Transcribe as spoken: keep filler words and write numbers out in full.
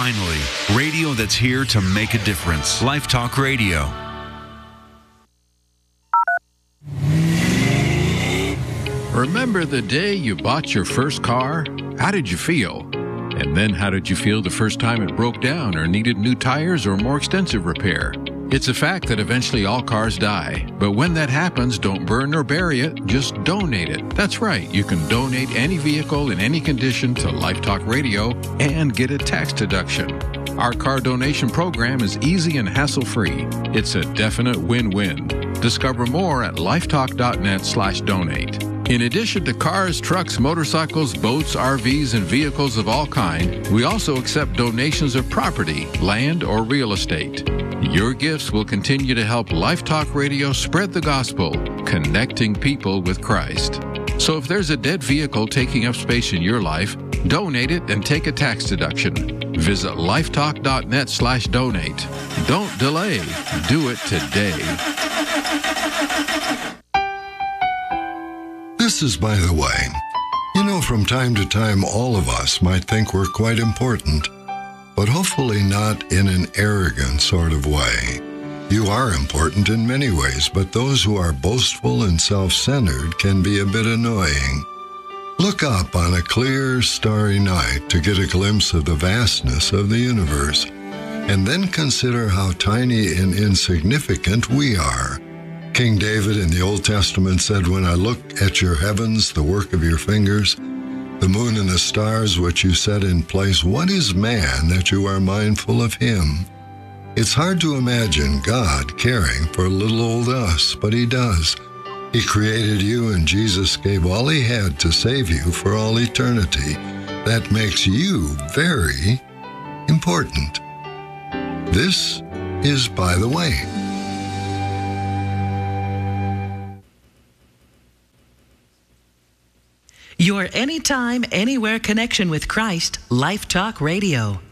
Finally, radio that's here to make a difference. Life Talk Radio. Remember the day you bought your first car? How did you feel? And then how did you feel the first time it broke down or needed new tires or more extensive repair? It's a fact that eventually all cars die. But when that happens, don't burn or bury it, just donate it. That's right, you can donate any vehicle in any condition to Life Talk Radio and get a tax deduction. Our car donation program is easy and hassle-free. It's a definite win-win. Discover more at lifetalk.net slash donate. In addition to cars, trucks, motorcycles, boats, R Vs, and vehicles of all kind, we also accept donations of property, land, or real estate. Your gifts will continue to help Life Talk Radio spread the gospel, connecting people with Christ. So if there's a dead vehicle taking up space in your life, donate it and take a tax deduction. Visit lifetalk.net slash donate. Don't delay. Do it today. This is By the Way. You know, from time to time, all of us might think we're quite important, but hopefully not in an arrogant sort of way. You are important in many ways, but those who are boastful and self-centered can be a bit annoying. Look up on a clear, starry night to get a glimpse of the vastness of the universe, and then consider how tiny and insignificant we are. King David in the Old Testament said, "When I look at your heavens, the work of your fingers, the moon and the stars which you set in place, what is man that you are mindful of him?" It's hard to imagine God caring for little old us, but he does. He created you, and Jesus gave all he had to save you for all eternity. That makes you very important. This is By the Way. Your anytime, anywhere connection with Christ, Life Talk Radio.